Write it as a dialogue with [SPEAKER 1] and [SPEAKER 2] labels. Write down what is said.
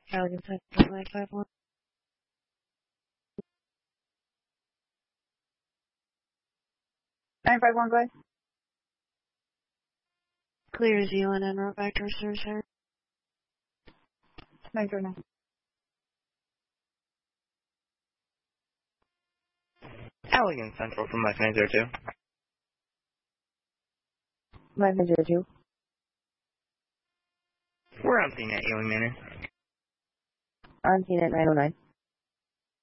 [SPEAKER 1] Allegan Central 951.
[SPEAKER 2] 951, go ahead.
[SPEAKER 1] Clear Zealand en route back to reserve, sir.
[SPEAKER 2] 909.
[SPEAKER 3] Allegan Central from Life 902.
[SPEAKER 2] 902.
[SPEAKER 3] We're on scene at Ewing Manor.
[SPEAKER 2] On scene at 909.